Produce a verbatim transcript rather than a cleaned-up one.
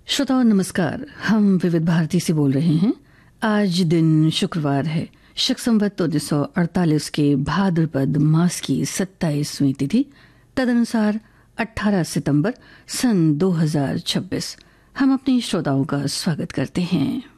श्रोताओं नमस्कार। हम विविध भारती से बोल रहे हैं। आज दिन शुक्रवार है। शक संवत उन्नीस सौ अड़तालीस के भाद्रपद मास की सत्ताईसवीं तिथि, तदनुसार अठारह सितंबर सन दो हज़ार छब्बीस। हम अपने श्रोताओं का स्वागत करते हैं।